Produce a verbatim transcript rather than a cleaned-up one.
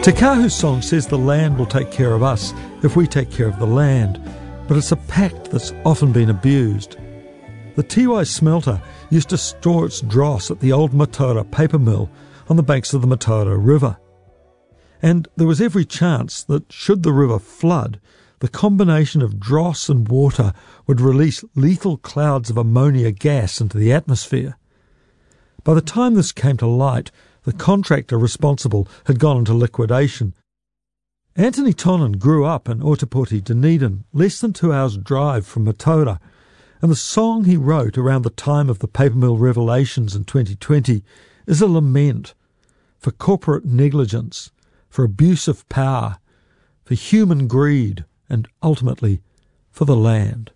Te Kahu's song says the land will take care of us if we take care of the land, but it's a pact that's often been abused. The Tiwai smelter used to store its dross at the old Mataura paper mill on the banks of the Mataura River. And there was every chance that should the river flood, the combination of dross and water would release lethal clouds of ammonia gas into the atmosphere. By the time this came to light, the contractor responsible had gone into liquidation. Anthony Tonnen grew up in Ōtepoti, Dunedin, less than two hours' drive from Mataura, and the song he wrote around the time of the paper mill revelations in twenty twenty is a lament for corporate negligence, for abuse of power, for human greed, and ultimately for the land.